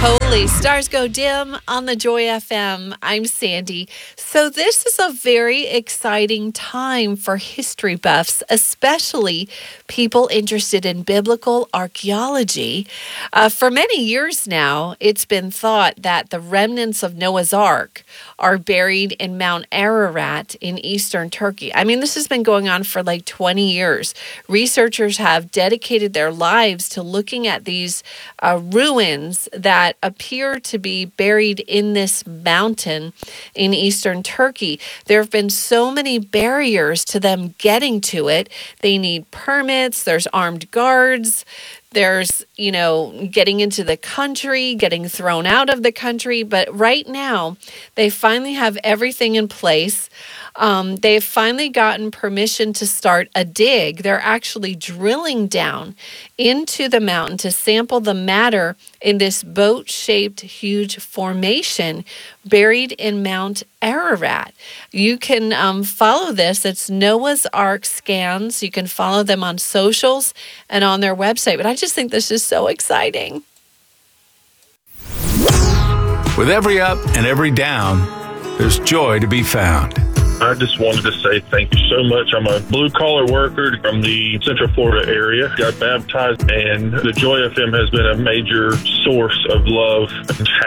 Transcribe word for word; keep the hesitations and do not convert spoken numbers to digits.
Holy stars go dim on the Joy F M. I'm Sandy. So this is a very exciting time for history buffs, especially people interested in biblical archaeology. Uh, for many years now, it's been thought that the remnants of Noah's Ark are buried in Mount Ararat in eastern Turkey. I mean, this has been going on for like twenty years. Researchers have dedicated their lives to looking at these uh, ruins that appear to be buried in this mountain in eastern Turkey. There have been so many barriers to them getting to it. They need permits, there's armed guards, there's, you know, getting into the country, getting thrown out of the country. But right now, they finally have everything in place. Um, they've finally gotten permission to start a dig. They're actually drilling down into the mountain to sample the matter in this boat-shaped huge formation buried in Mount Ararat. You can um, follow this. It's Noah's Ark Scans. You can follow them on socials and on their website. But I just think this is so exciting. With every up and every down, there's joy to be found. I just wanted to say thank you so much. I'm a blue-collar worker from the Central Florida area. Got baptized, and the Joy F M has been a major source of love and